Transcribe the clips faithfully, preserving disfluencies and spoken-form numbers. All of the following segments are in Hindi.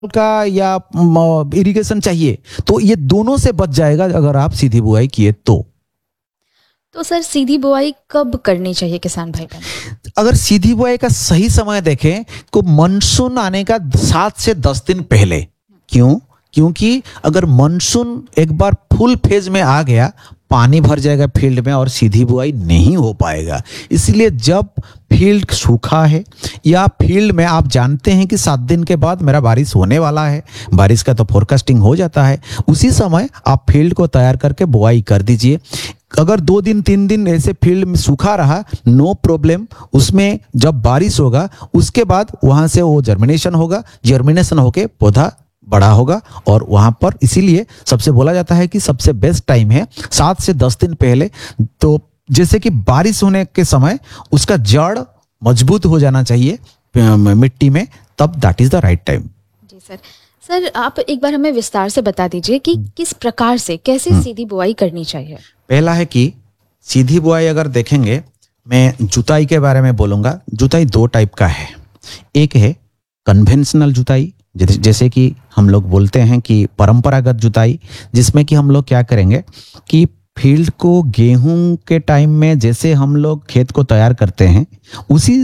का या इरिगेशन चाहिए, तो ये दोनों से बच जाएगा अगर आप सीधी बुआई किए तो। तो सर सीधी बुआई कब करनी चाहिए किसान भाई बहन? अगर सीधी बुआई का सही समय देखें तो मानसून आने का सात से दस दिन पहले। क्यों? क्योंकि अगर मानसून एक बार फुल फेज में आ गया, पानी भर जाएगा फील्ड में और सीधी बुआई नहीं हो पाएगा। इसलिए जब फील्ड सूखा है या फील्ड में आप जानते हैं कि सात दिन के बाद मेरा बारिश होने वाला है, बारिश का तो फोरकास्टिंग हो जाता है, उसी समय आप फील्ड को तैयार करके बुआई कर दीजिए। अगर दो दिन तीन दिन ऐसे फील्ड में सूखा रहा, नो प्रॉब्लम, उसमें जब बारिश होगा उसके बाद वहां से वो जर्मिनेशन होगा, जर्मिनेशन होके पौधा बड़ा होगा और वहां पर इसीलिए सबसे बोला जाता है कि सबसे बेस्ट टाइम है सात से दस दिन पहले। तो जैसे कि बारिश होने के समय उसका जड़ मजबूत हो जाना चाहिए मिट्टी में, तब that is the right time. Ji sir. Sir आप एक बार हमें विस्तार से बता दीजिए कि किस प्रकार से कैसे सीधी बुआई करनी चाहिए। पहला है कि सीधी बुआई अगर देखेंगे, मैं जुताई के बारे में बोलूंगा। जुताई दो टाइप का है। एक है कन्वेंशनल जुताई, जैसे कि हम लोग बोलते हैं कि परंपरागत जुताई, जिसमें कि हम लोग क्या करेंगे कि फील्ड को गेहूं के टाइम में जैसे हम लोग खेत को तैयार करते हैं, उसी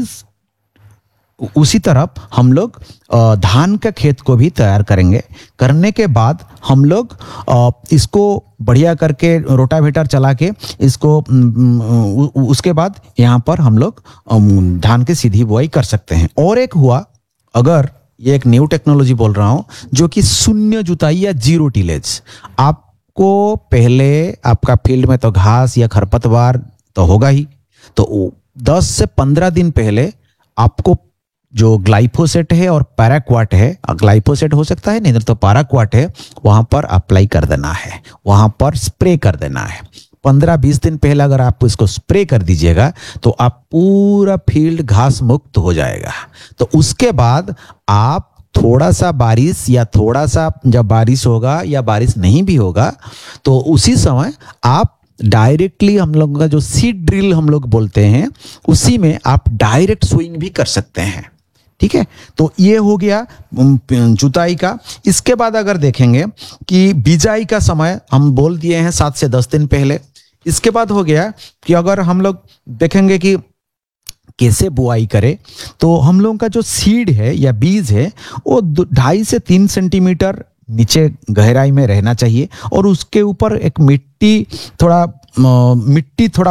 उसी तरफ हम लोग धान का खेत को भी तैयार करेंगे। करने के बाद हम लोग इसको बढ़िया करके रोटावेटर चला के इसको उसके बाद यहाँ पर हम लोग धान की सीधी बुआई कर सकते हैं। और एक हुआ, अगर ये एक न्यू टेक्नोलॉजी बोल रहा हूं, जो कि शून्य जुताई या जीरो टिलेज। आपको पहले आपका फील्ड में तो घास या खरपतवार तो होगा ही, तो दस से पंद्रह दिन पहले आपको जो ग्लाइफोसेट है और पैराक्वाट है, ग्लाइफोसेट हो सकता है, नहीं तो पैराक्वाट है, वहां पर अप्लाई कर देना है, वहां पर स्प्रे कर देना है। पंद्रह बीस दिन पहले अगर आप इसको स्प्रे कर दीजिएगा तो आप पूरा फील्ड घास मुक्त हो जाएगा। तो उसके बाद आप थोड़ा सा बारिश या थोड़ा सा जब बारिश होगा या बारिश नहीं भी होगा, तो उसी समय आप डायरेक्टली हम लोगों का जो सीड ड्रिल हम लोग बोलते हैं, उसी में आप डायरेक्ट सोइंग भी कर सकते हैं। ठीक है, तो ये हो गया जुताई का। इसके बाद अगर देखेंगे कि बिजाई का समय हम बोल दिए हैं सात से दस दिन पहले। इसके बाद हो गया कि अगर हम लोग देखेंगे कि कैसे बुआई करें, तो हम लोगों का जो सीड है या बीज है वो ढाई से तीन सेंटीमीटर नीचे गहराई में रहना चाहिए और उसके ऊपर एक मिट्टी थोड़ा मिट्टी थोड़ा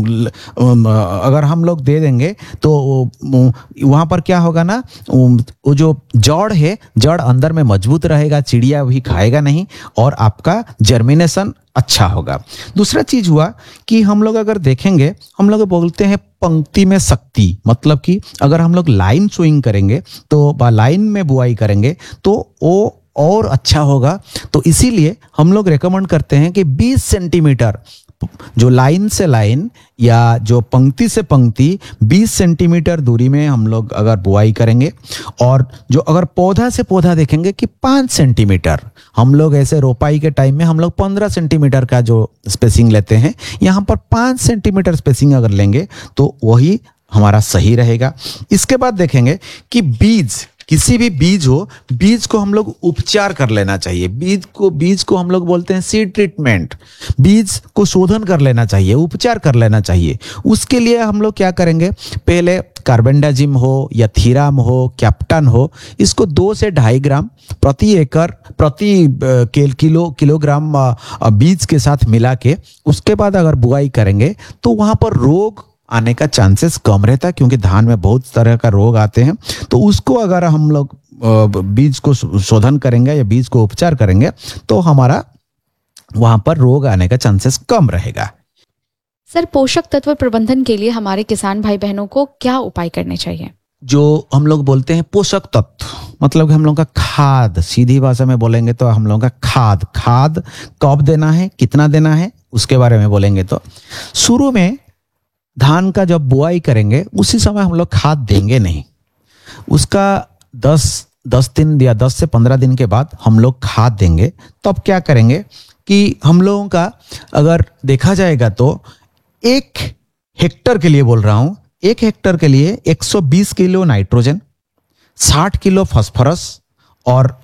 अगर हम लोग दे देंगे तो वहाँ पर क्या होगा ना, वो जो जड़ है, जड़ अंदर में मजबूत रहेगा, चिड़िया भी खाएगा नहीं और आपका जर्मिनेशन अच्छा होगा। दूसरा चीज हुआ कि हम लोग अगर देखेंगे, हम लोग बोलते हैं पंक्ति में शक्ति, मतलब कि अगर हम लोग लाइन सोइंग करेंगे तो लाइन में बुआई करेंगे तो वो और अच्छा होगा। तो इसीलिए हम लोग रेकमेंड करते हैं कि बीस सेंटीमीटर जो लाइन से लाइन या जो पंक्ति से पंक्ति बीस सेंटीमीटर दूरी में हम लोग अगर बुआई करेंगे, और जो अगर पौधा से पौधा देखेंगे कि पाँच सेंटीमीटर, हम लोग ऐसे रोपाई के टाइम में हम लोग पंद्रह सेंटीमीटर का जो स्पेसिंग लेते हैं, यहाँ पर पाँच सेंटीमीटर स्पेसिंग अगर लेंगे तो वही हमारा सही रहेगा। इसके बाद देखेंगे कि बीज, किसी भी बीज हो, बीज को हम लोग उपचार कर लेना चाहिए। बीज को बीज को हम लोग बोलते हैं सीड ट्रीटमेंट। बीज को शोधन कर लेना चाहिए, उपचार कर लेना चाहिए। उसके लिए हम लोग क्या करेंगे, पहले कार्बेंडाजिम हो या थीराम हो, कैप्टन हो, इसको दो से ढाई ग्राम प्रति एकड़ प्रति किलो किलोग्राम बीज के साथ मिला के उसके बाद अगर बुआई करेंगे तो वहां पर रोग आने का चांसेस कम रहता है, क्योंकि धान में बहुत तरह का रोग आते हैं। तो उसको अगर हम लोग बीज को शोधन करेंगे या बीज को उपचार करेंगे तो हमारा वहां पर रोग आने का चांसेस कम रहेगा। सर पोषक तत्व प्रबंधन के लिए हमारे किसान भाई बहनों को क्या उपाय करने चाहिए? जो हम लोग बोलते हैं पोषक तत्व, मतलब कि हम लोग का खाद, सीधी भाषा में बोलेंगे तो हम लोग का खाद खाद कब देना है, कितना देना है, उसके बारे में बोलेंगे तो शुरू में धान का जब बुआई करेंगे उसी समय हम लोग खाद देंगे नहीं। उसका दस दस दिन या दस से पंद्रह दिन के बाद हम लोग खाद देंगे। तब क्या करेंगे कि हम लोगों का अगर देखा जाएगा तो एक हेक्टर के लिए बोल रहा हूं, एक हेक्टर के लिए एक सौ बीस किलो नाइट्रोजन, साठ किलो फास्फोरस और